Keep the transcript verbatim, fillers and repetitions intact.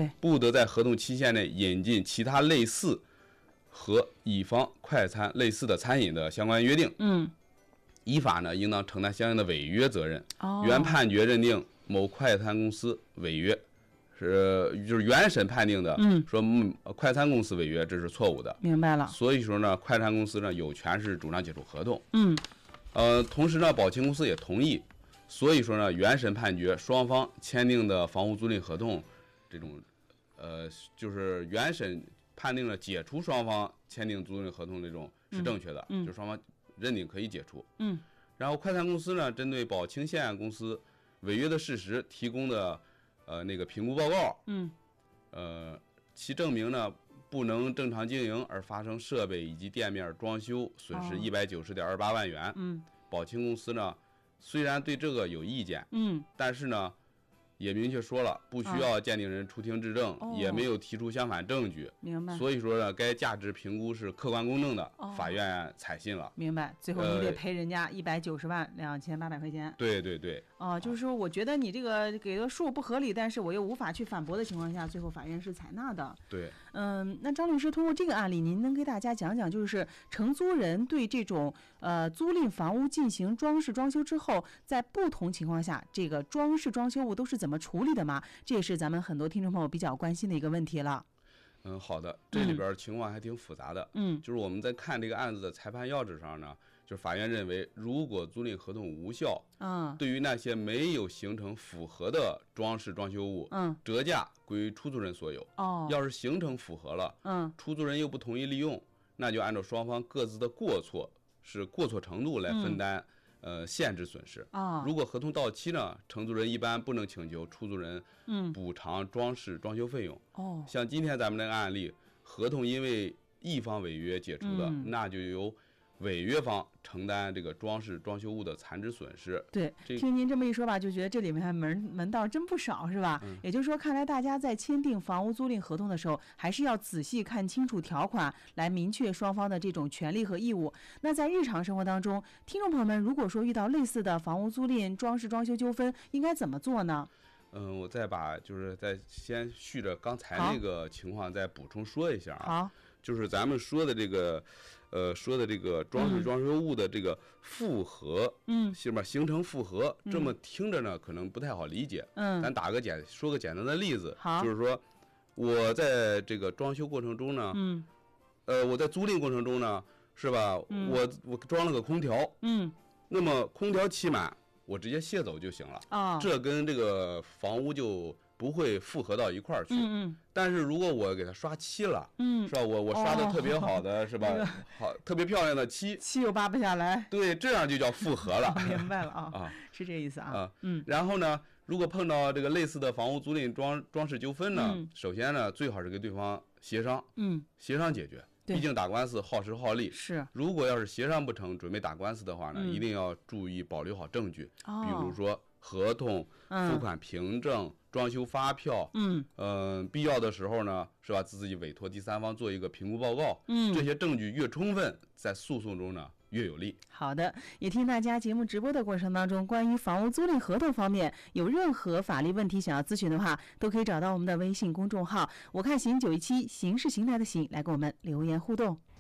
对， 不得在合同期限内引进其他类似和乙方快餐类似的餐饮的相关约定。 嗯， 依法呢，应当承担相应的违约责任。 哦， 原判决认定某快餐公司违约，是就是原审判定的， 嗯， 说嗯快餐公司违约，这是错误的。 明白了。 所以说呢，快餐公司呢有权是主张解除合同。 嗯， 呃，同时呢，保清公司也同意。所以说呢，原审判决双方签订的房屋租赁合同，这种，呃，就是原审判定了解除双方签订租赁合同这种是正确的， 嗯嗯、 就双方认定可以解除。 嗯， 然后快餐公司呢，针对宝清县公司违约的事实提供的呃那个评估报告， 嗯， 呃，其证明呢不能正常经营而发生设备以及店面装修损失一百九十点二八万元。 嗯， 宝清公司呢。虽然对这个有意见， 嗯， 但是呢，也明确说了不需要鉴定人出庭质证， 哦、 也没有提出相反证据。 明白。 所以说呢，该价值评估是客观公正的， 哦、 法院采信了。 明白。最后你得赔人家一百九十万两千八百块钱。 对对对。 哦、呃，就是说，我觉得你这个给的数不合理，但是我又无法去反驳的情况下，最后法院是采纳的。 对。 嗯，那张律师通过这个案例，您能给大家讲讲，就是承租人对这种呃租赁房屋进行装饰装修之后，在不同情况下，这个装饰装修物都是怎么处理的吗？这也是咱们很多听众朋友比较关心的一个问题了。 嗯，好的，这里边情况还挺复杂的。 嗯， 就是我们在看这个案子的裁判要旨上呢，就是法院认为，如果租赁合同无效， 嗯， 对于那些没有形成符合的装饰装修物， 嗯， 折价归出租人所有。 哦， 要是形成符合了， 嗯， 出租人又不同意利用，那就按照双方各自的过错是过错程度来分担。嗯呃，限制损失啊、哦。 如果合同到期呢，承租人一般不能请求出租人补偿装饰装修费用。 哦， 像今天咱们这个案例，合同因为一方违约解除的， 嗯、 那就由违约方承担这个装饰装修物的残值损失。 对，听您这么一说吧，就觉得这里面门门道真不少，是吧？ 嗯、 也就是说，看来大家在签订房屋租赁合同的时候，还是要仔细看清楚条款，来明确双方的这种权利和义务。那在日常生活当中，听众朋友们如果说遇到类似的房屋租赁、装饰装修纠纷，应该怎么做呢？ 嗯，我再把就是再先续着刚才那个情况再补充说一下啊。 好， 就是咱们说的这个，呃，说的这个装饰装修物的这个复合， 嗯， 是吧？形成复合，这么听着呢，可能不太好理解。 嗯， 咱打个简，说个简单的例子， 好， 就是说，我在这个装修过程中呢， 嗯， 呃，我在租赁过程中呢，是吧？ 嗯、 我我装了个空调， 嗯， 那么空调期满，我直接卸走就行了。 啊、哦， 这跟这个房屋就不会复合到一块儿去。 嗯嗯。 但是如果我给它刷漆了， 嗯， 是吧？我我刷的特别好的， 哦、 是吧？ 那个、 好，特别漂亮的漆， 漆又扒不下来。 对，这样就叫复合了。 哦、明白了啊啊， 是这意思啊。 啊， 嗯。 然后呢，如果碰到这个类似的房屋租赁装装饰纠纷呢， 嗯、 首先呢，最好是跟对方协商， 嗯， 协商解决。毕竟打官司耗时耗力。 是。 如果要是协商不成，准备打官司的话呢， 嗯、 一定要注意保留好证据， 哦、 比如说合同、 嗯、 付款凭证、装修发票， 嗯， 呃，必要的时候呢，是吧？自己委托第三方做一个评估报告， 嗯， 这些证据越充分，在诉讼中呢越有利。 好的，也听大家节目直播的过程当中，关于房屋租赁合同方面有任何法律问题想要咨询的话，都可以找到我们的微信公众号“我看行九一七”，形是形态的形，来跟我们留言互动。